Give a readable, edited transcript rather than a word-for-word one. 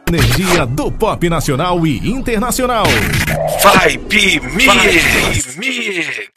Energia do pop nacional e internacional. Vibe Mix.